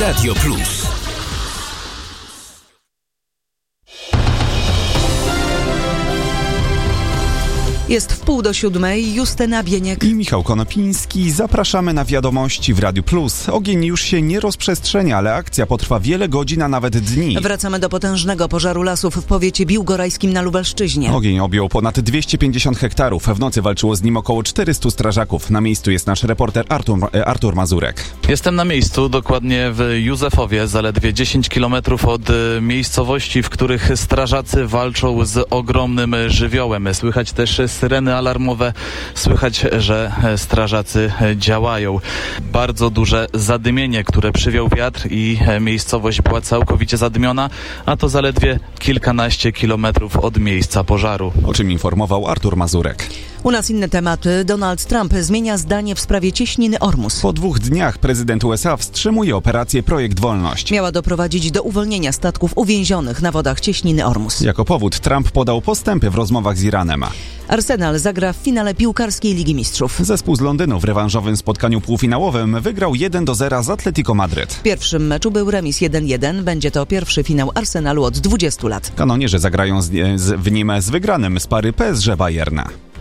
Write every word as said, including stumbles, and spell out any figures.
Radio Plus. Jest w pół do siódmej, Justyna Bieniek i Michał Konopiński. Zapraszamy na wiadomości w Radiu Plus. Ogień już się nie rozprzestrzenia, ale akcja potrwa wiele godzin, a nawet dni. Wracamy do potężnego pożaru lasów w powiecie biłgorajskim na Lubelszczyźnie. Ogień objął ponad dwieście pięćdziesiąt hektarów. W nocy walczyło z nim około czterystu strażaków. Na miejscu jest nasz reporter Artur, Artur Mazurek. Jestem na miejscu, dokładnie w Józefowie, zaledwie dziesięć kilometrów od miejscowości, w których strażacy walczą z ogromnym żywiołem. Słychać też syreny alarmowe, słychać, że strażacy działają. Bardzo duże zadymienie, które przywiał wiatr i miejscowość była całkowicie zadymiona, a to zaledwie kilkanaście kilometrów od miejsca pożaru. O czym informował Artur Mazurek. U nas inne tematy. Donald Trump zmienia zdanie w sprawie cieśniny Ormus. Po dwóch dniach prezydent U S A wstrzymuje operację Projekt Wolność. Miała doprowadzić do uwolnienia statków uwięzionych na wodach cieśniny Ormus. Jako powód Trump podał postępy w rozmowach z Iranem. Arsenal zagra w finale piłkarskiej Ligi Mistrzów. Zespół z Londynu w rewanżowym spotkaniu półfinałowym wygrał jeden do zera z Atletico Madryt. W pierwszym meczu był remis jeden jeden. Będzie to pierwszy finał Arsenalu od dwudziestu lat. Kanonierze zagrają z, z, w nim z wygranym z pary P S G Bayerna.